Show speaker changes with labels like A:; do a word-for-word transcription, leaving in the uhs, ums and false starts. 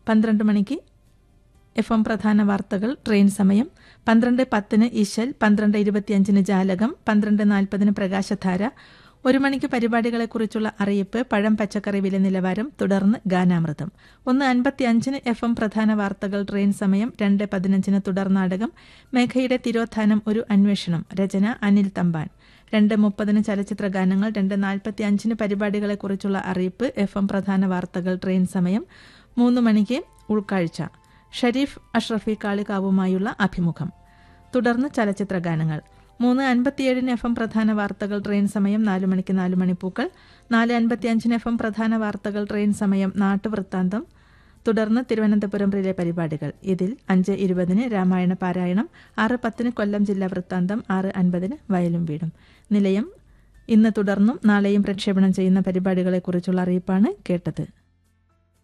A: പന്ത്രണ്ട് മണിക്ക് F M പ്രധാന വാർത്തകൾ ട്രെയിൻ സമയം, പന്ത്രണ്ട് പത്തിന് ഇശൽ, പന്ത്രണ്ട് ഇരുപത്തിയഞ്ചിന് ജാലകം, പന്ത്രണ്ട് നാൽപ്പതിന് പ്രകാശധാര, ഒരു മണിക്ക് പരിപാടികളെക്കുറിച്ചുള്ള അറിയിപ്പ്, പഴം പച്ചക്കറി വില നിലവാരം, തുടർന്ന് ഗാനാമൃതം. ഒന്ന് അൻപത്തി അഞ്ചിന് എഫ് എം പ്രധാന വാർത്തകൾ ട്രെയിൻ സമയം, രണ്ട് പതിനഞ്ചിന് തുടർ നാടകം മേഘയുടെ തിരോധാനം ഒരു അന്വേഷണം, രചന അനിൽ തമ്പാൻ. രണ്ട് മുപ്പതിന് ചലച്ചിത്ര ഗാനങ്ങൾ, രണ്ട് നാൽപ്പത്തി അഞ്ചിന് പരിപാടികളെക്കുറിച്ചുള്ള അറിയിപ്പ്, എഫ് എം പ്രധാന വാർത്തകൾ ട്രെയിൻ സമയം, മൂന്ന് മണിക്ക് ഉൾക്കാഴ്ച, ഷരീഫ് അഷ്റഫി കാളികാവുമായുള്ള അഭിമുഖം, തുടർന്ന് ചലച്ചിത്ര ഗാനങ്ങൾ. മൂന്ന് അൻപത്തിയേഴിന് എഫ് എം പ്രധാന വാർത്തകൾ ട്രെയിൻ സമയം, നാലു മണിക്ക് നാലു മണിപ്പൂക്കൾ, നാല് അൻപത്തി അഞ്ചിന് എഫ് എം പ്രധാന വാർത്തകൾ ട്രെയിൻ സമയം, നാട്ടുവൃത്താന്തം, തുടർന്ന് തിരുവനന്തപുരം റിലേ പരിപാടികൾ. ഇതിൽ അഞ്ച് ഇരുപതിന് രാമായണ പാരായണം, ആറ് പത്തിന് കൊല്ലം ജില്ലാ വൃത്താന്തം, ആറ് അൻപതിന് വയലും വീടും. നിലയം ഇന്ന് തുടർന്നും നാളെയും പ്രക്ഷേപണം ചെയ്യുന്ന പരിപാടികളെക്കുറിച്ചുള്ള അറിയിപ്പാണ് കേട്ടത്.